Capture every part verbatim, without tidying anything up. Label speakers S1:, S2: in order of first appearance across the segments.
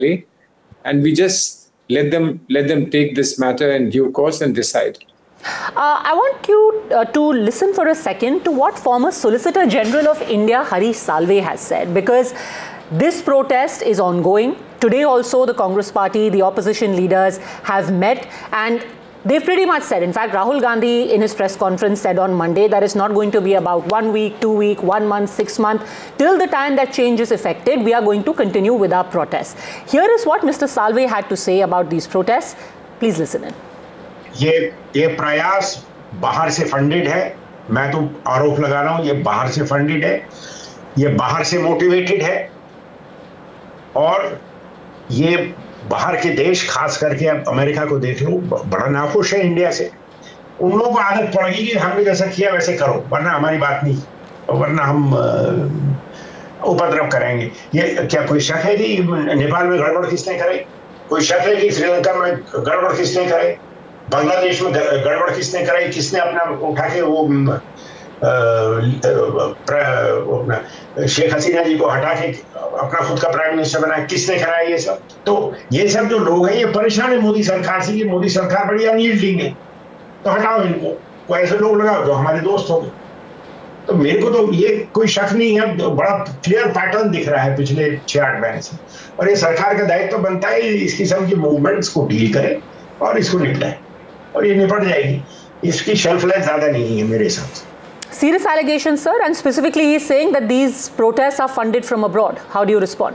S1: and we just let them let them take this matter in due course and decide.
S2: Uh, I want you uh, to listen for a second to what former Solicitor General of India, Harish Salve, has said, because this protest is ongoing. Today also the Congress party, the opposition leaders have met, and they've pretty much said, in fact, Rahul Gandhi in his press conference said on Monday that it's not going to be about one week, two week, one month, six months. Till the time that change is effected, we are going to continue with our protests. Here is what Mister Salve had to say about these protests. Please listen in.
S3: ये ये प्रयास बाहर से funded है. मैं तो आरोप लगा रहा हूं ये बाहर से फंडेड है, ये बाहर से मोटिवेटेड है, और ये बाहर के देश, खास करके अब अमेरिका को देख लो, बड़ा नाखुश है इंडिया से. उन लोगों को आदत पड़ गई कि हमने जैसा किया वैसे करो, वरना हमारी बात नहीं, वरना हम उपद्रव करेंगे. ये क्या कोई शक है कि नेपाल में गड़बड़ किसने करे? कोई शक है कि श्रीलंका में गड़बड़ किसने करे? बांग्लादेश में गड़बड़ किसने कराई? किसने अपना उठा के वो शेख हसीना जी को हटा के अपना खुद का प्राइम मिनिस्टर बनाया? किसने कराया ये सब? तो ये सब जो लोग हैं ये परेशान है मोदी सरकार से कि मोदी सरकार बड़ी अनयील्डिंग है, तो हटाओ इनको, कोई ऐसे लोग लगाओ जो हमारे दोस्त हो गए. तो मेरे को तो ये कोई शक नहीं है, बड़ा क्लियर पैटर्न दिख रहा है पिछले छह आठ महीने से, और ये सरकार का दायित्व तो बनता है इस किस्म की मूवमेंट्स को डील करे और इसको निपटाए, और ये निपट जाएगी. इसकी शेल्फ लाइफ ज्यादा नहीं है मेरे हिसाब से.
S2: Serious allegations, sir, and specifically he is saying that these protests are funded from abroad. How do you respond?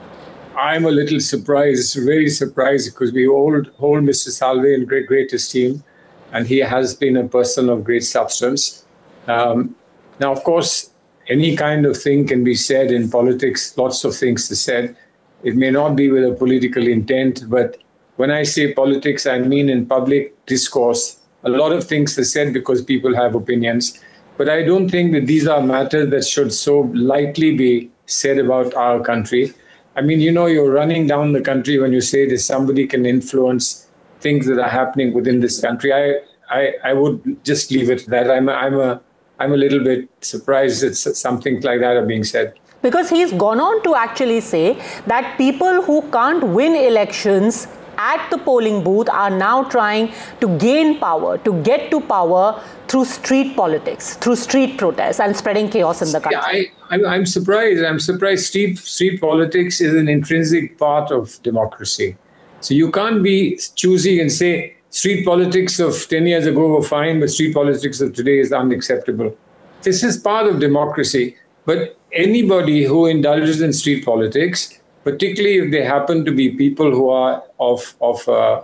S1: I'm a little surprised, very surprised, because we all hold Mister Salve in great, great esteem, and he has been a person of great substance. Um, now, of course, any kind of thing can be said in politics. Lots of things are said. It may not be with a political intent, but when I say politics, I mean in public discourse. A lot of things are said because people have opinions. But I don't think that these are matters that should so lightly be said about our country. I mean, you know, you're running down the country when you say that somebody can influence things that are happening within this country. I, I, I would just leave it at that. I'm a, I'm a, I'm a little bit surprised that something like that are being said.
S2: Because he's gone on to actually say that people who can't win elections at the polling booth are now trying to gain power, to get to power through street politics, through street protests and spreading chaos in the country.
S1: Yeah, I, I'm, I'm surprised. I'm surprised street, street politics is an intrinsic part of democracy. So you can't be choosy and say street politics of ten years ago were fine, but street politics of today is unacceptable. This is part of democracy. But anybody who indulges in street politics, particularly if they happen to be people who are of, of a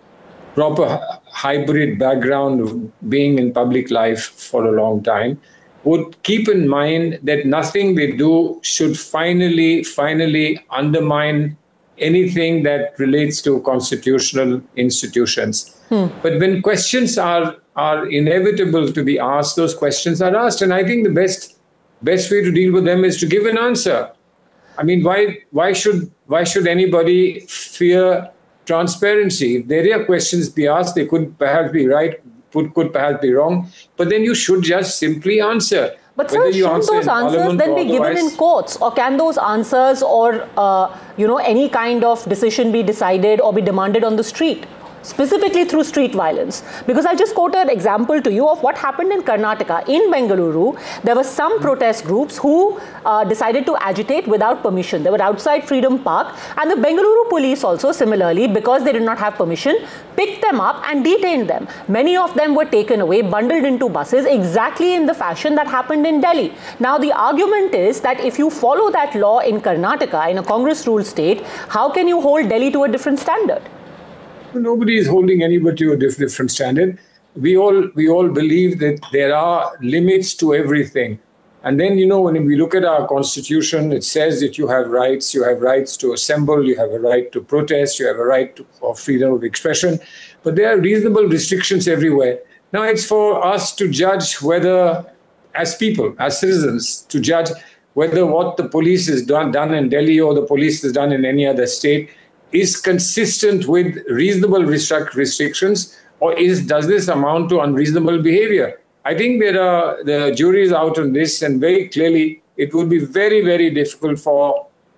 S1: proper hybrid background of being in public life for a long time, would keep in mind that nothing they do should finally, finally undermine anything that relates to constitutional institutions. Hmm. But when questions are, are inevitable to be asked, those questions are asked. And I think the best, best way to deal with them is to give an answer. I mean, why, why, should, why should anybody fear transparency? If there are questions be asked, they could perhaps be right, could, could perhaps be wrong, but then you should just simply answer.
S2: But sir, shouldn't those answers then be given in courts, or can those answers or uh, you know, any kind of decision be decided or be demanded on the street, specifically through street violence? Because I'll just quote an example to you of what happened in Karnataka. In Bengaluru, there were some protest groups who uh, decided to agitate without permission. They were outside Freedom Park, and the Bengaluru police also similarly, because they did not have permission, picked them up and detained them. Many of them were taken away, bundled into buses, exactly in the fashion that happened in Delhi. Now, the argument is that if you follow that law in Karnataka, in a Congress-ruled state, how can you hold Delhi to a different standard?
S1: Nobody is holding anybody to a different standard. We all, we all believe that there are limits to everything. And then, you know, when we look at our constitution, it says that you have rights. You have rights to assemble. You have a right to protest. You have a right to, for freedom of expression. But there are reasonable restrictions everywhere. Now, it's for us to judge whether, as people, as citizens, to judge whether what the police has done, done in Delhi or the police has done in any other state is consistent with reasonable restrictions, or is does this amount to unreasonable behavior? I think there are, the jury is out on this, and very clearly it would be very, very difficult for,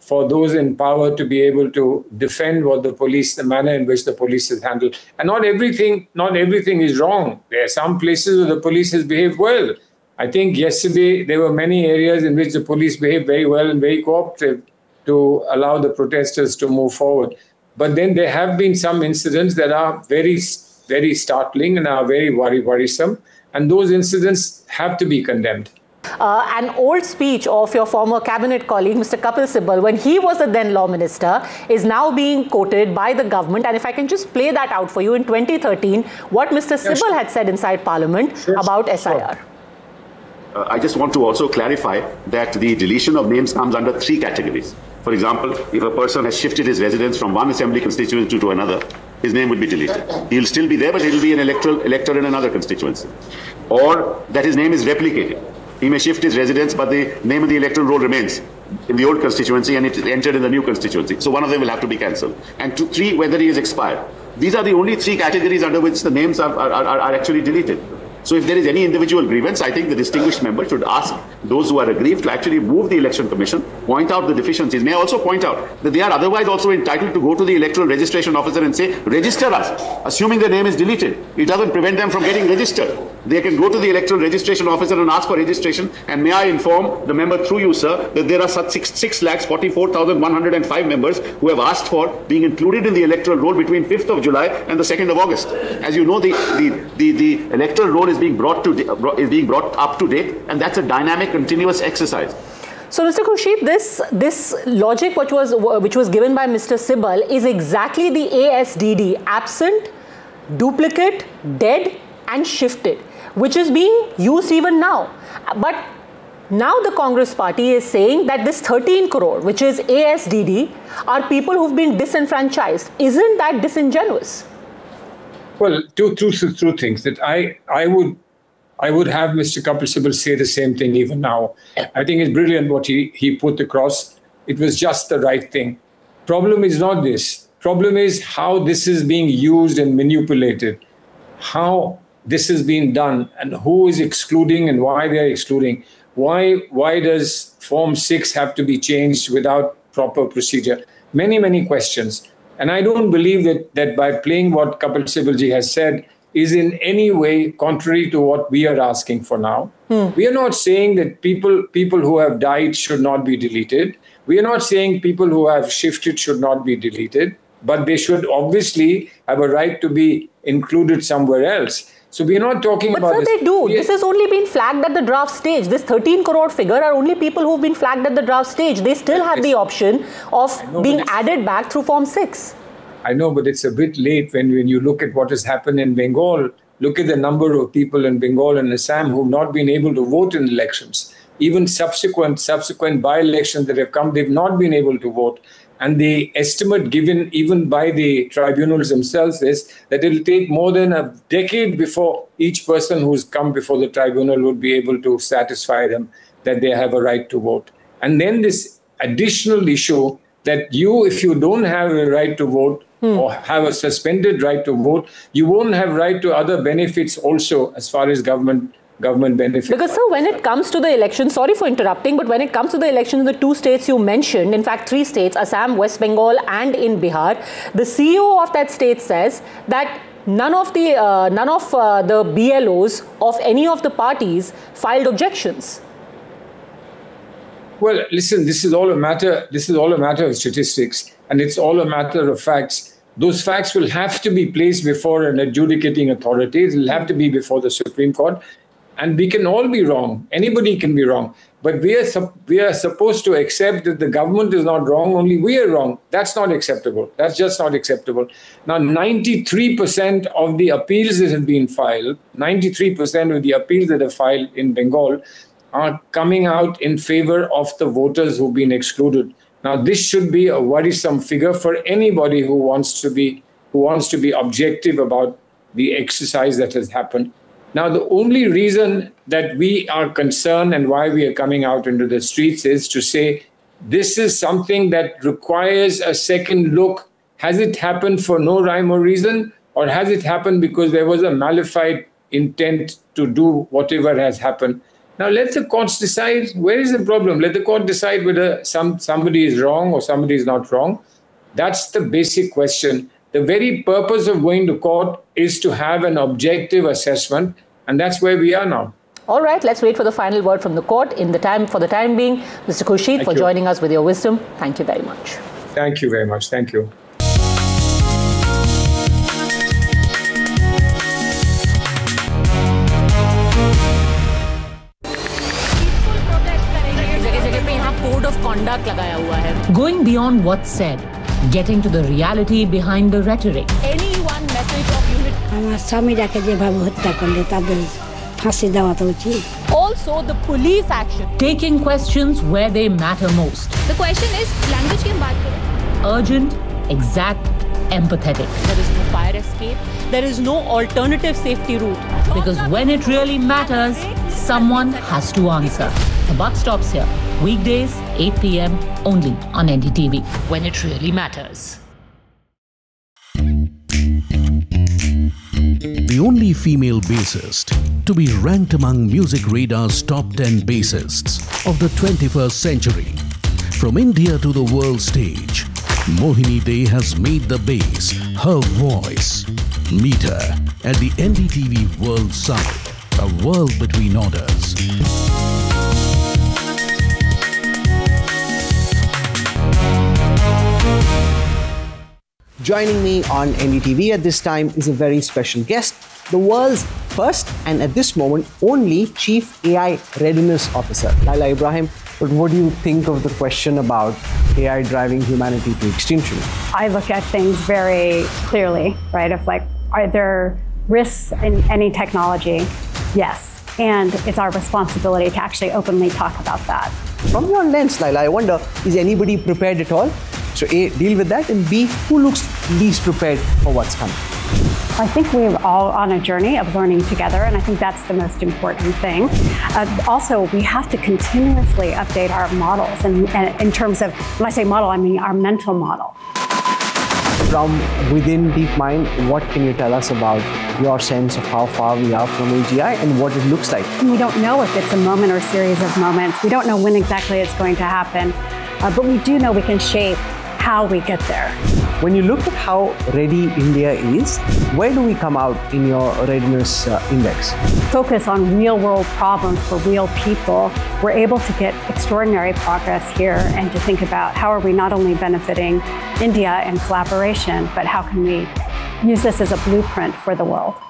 S1: for those in power to be able to defend what the police, the manner in which the police is handled. And not everything, not everything is wrong. There are some places where the police has behaved well. I think yesterday there were many areas in which the police behaved very well and very cooperative to allow the protesters to move forward. But then there have been some incidents that are very, very startling and are very worry, worrisome. And those incidents have to be condemned.
S2: Uh, an old speech of your former cabinet colleague, Mister Kapil Sibal, when he was the then law minister, is now being quoted by the government. And if I can just play that out for you, in twenty thirteen, what Mister Sibal yes, had said inside Parliament yes, about S I R.
S4: Sure. Uh, I just want to also clarify that the deletion of names comes under three categories. For example, if a person has shifted his residence from one assembly constituency to another, his name will be deleted. He'll still be there, but he'll be an electoral elector in another constituency. Or that his name is replicated. He may shift his residence, but the name of the electoral roll remains in the old constituency and it is entered in the new constituency. So one of them will have to be cancelled. And two, three, whether he is expired. These are the only three categories under which the names are, are, are, are actually deleted. So if there is any individual grievance, I think the distinguished member should ask those who are aggrieved to actually move the Election Commission, point out the deficiencies. May I also point out that they are otherwise also entitled to go to the electoral registration officer and say, register us, assuming their name is deleted. It doesn't prevent them from getting registered. They can go to the electoral registration officer and ask for registration. And may I inform the member through you, sir, that there are such six lakh forty-four thousand one hundred five members who have asked for being included in the electoral roll between fifth of July and the second of August. As you know, the, the, the, the electoral roll is being brought to is being brought up to date, and that's a dynamic, continuous exercise.
S2: So, Mister Khurshid, this this logic which was which was given by Mister Sibal is exactly the A S D D: absent, duplicate, dead, and shifted, which is being used even now. But now the Congress party is saying that this thirteen crore, which is A S D D, are people who've been disenfranchised. Isn't that disingenuous?
S1: Well, two, two, two things that I, I would I would have Mister Kapil Sibal say the same thing even now. I think it's brilliant what he, he put across. It was just the right thing. Problem is not this. Problem is how this is being used and manipulated, how this is being done, and who is excluding and why they're excluding. Why, why does Form six have to be changed without proper procedure? Many, many questions. And I don't believe that, that by playing what Kapil Sibalji has said is in any way contrary to what we are asking for now. Hmm. We are not saying that people, people who have died should not be deleted. We are not saying people who have shifted should not be deleted, but they should obviously have a right to be included somewhere else. So we are not talking
S2: but
S1: about
S2: sir,
S1: this.
S2: But they do. This has only been flagged at the draft stage. This thirteen crore figure are only people who have been flagged at the draft stage. They still have the option of know, being added back through Form six.
S1: I know, but it's a bit late when, when you look at what has happened in Bengal. Look at the number of people in Bengal and Assam who have not been able to vote in elections. Even subsequent subsequent by-elections that have come, they've not been able to vote. And the estimate given even by the tribunals themselves is that it will take more than a decade before each person who's come before the tribunal would be able to satisfy them that they have a right to vote. And then this additional issue that you, if you don't have a right to vote, Hmm. or have a suspended right to vote, you won't have right to other benefits also as far as government government benefits.
S2: Because sir, when it comes to the election, sorry for interrupting, but when it comes to the elections in the two states you mentioned, in fact three states, Assam, West Bengal and in Bihar, the C E O of that state says that none of the uh, none of uh, the B L Os of any of the parties filed objections.
S1: Well, listen, this is all a matter, this is all a matter of statistics, and it's all a matter of facts. Those facts will have to be placed before an adjudicating authority. It will have to be before the Supreme Court. And we can all be wrong. Anybody can be wrong. But we are, we are supposed to accept that the government is not wrong, only we are wrong. That's not acceptable. That's just not acceptable. Now, ninety-three percent of the appeals that have been filed, ninety-three percent of the appeals that are filed in Bengal are coming out in favor of the voters who've been excluded. Now, this should be a worrisome figure for anybody who wants to be who wants to be objective about the exercise that has happened. Now, the only reason that we are concerned and why we are coming out into the streets is to say this is something that requires a second look. Has it happened for no rhyme or reason, or has it happened because there was a malified intent to do whatever has happened? Now let the courts decide. Where is the problem? Let the court decide whether some somebody is wrong or somebody is not wrong. That's the basic question. The very purpose of going to court is to have an objective assessment, and that's where we are now.
S2: All right, let's wait for the final word from the court. In the time, for the time being, Mister Khurshid, Thank for you. joining us with your wisdom. Thank you very much.
S1: Thank you very much. Thank you.
S2: Going beyond what's said, getting to the reality behind the rhetoric. Any one message of unity. Also, the police action. Taking questions where they matter most.
S5: The question is, language ki baat karo.
S2: Urgent, exact, empathetic. There is no fire escape. There is no alternative safety route. Because when it really matters, someone has to answer. The buck stops here. Weekdays, eight p m only on N D T V. When it really matters.
S6: The only female bassist to be ranked among Music Radar's top ten bassists of the twenty-first century. From India to the world stage, Mohini De has made the bass her voice. Meet her at the N D T V World Summit, a world between orders.
S7: Joining me on N D T V at this time is a very special guest, the world's first and at this moment only Chief A I Readiness Officer, Laila Ibrahim. But what do you think of the question about A I driving humanity to extinction?
S8: I look at things very clearly, right? Of like, are there risks in any technology? Yes. And it's our responsibility to actually openly talk about that.
S7: From your lens, Laila, I wonder, is anybody prepared at all? So A, deal with that, and B, who looks least prepared for what's coming?
S8: I think we're all on a journey of learning together, and I think that's the most important thing. Uh, also, we have to continuously update our models, and, and in terms of, when I say model, I mean our mental model.
S7: From within DeepMind, what can you tell us about your sense of how far we are from A G I and what it looks like?
S8: We don't know if it's a moment or a series of moments. We don't know when exactly it's going to happen, uh, but we do know we can shape how we get there.
S7: When you look at how ready India is, where do we come out in your readiness uh, index?
S8: Focus on real world problems for real people. We're able to get extraordinary progress here and to think about how are we not only benefiting India in collaboration, but how can we use this as a blueprint for the world.